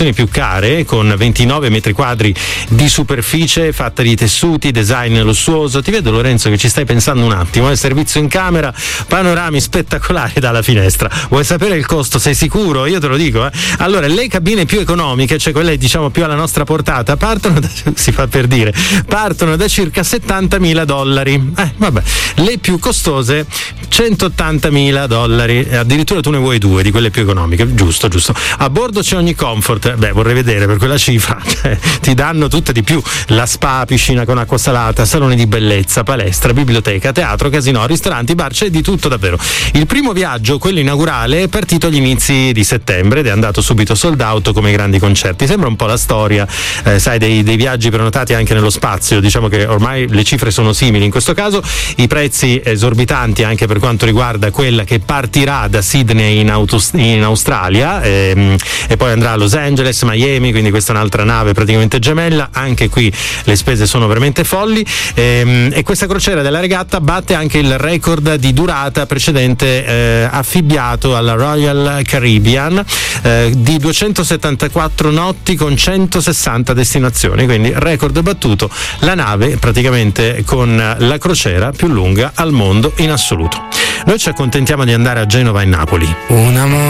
abitazioni più care, con 29 metri quadri di superficie, fatta di tessuti, design lussuoso. Ti vedo, Lorenzo, che ci stai pensando un attimo. Servizio in camera, panorami spettacolari dalla finestra. Vuoi sapere il costo? Sei sicuro? Io te lo dico. Allora, le cabine più economiche, cioè quelle diciamo più alla nostra portata, partono da circa $70.000. Vabbè. Le più costose $180.000. Addirittura tu ne vuoi due di quelle più economiche. Giusto. A bordo c'è ogni comfort. Vorrei vedere per quella cifra. Ti danno tutte di più: la spa, piscina con acqua salata, salone di bellezza, palestra, biblioteca, teatro, casino, ristoranti, bar, c'è di tutto davvero. Il primo viaggio, quello inaugurale, è partito agli inizi di settembre ed è andato subito sold out come i grandi concerti. Sembra un po' la storia, sai, dei viaggi prenotati anche nello spazio. Diciamo che ormai le cifre sono simili in questo caso, i prezzi esorbitanti anche per quanto riguarda quella che partirà da Sydney in Australia e poi andrà a Los Angeles, Miami, quindi questa è un'altra nave praticamente gemella. Anche qui le spese sono veramente folli, e questa crociera della regatta batte anche il record di durata precedente affibbiato alla Royal Caribbean, di 274 notti con 160 destinazioni, quindi record battuto, la nave praticamente con la crociera più lunga al mondo in assoluto. Noi ci accontentiamo di andare a Genova e Napoli. Un amore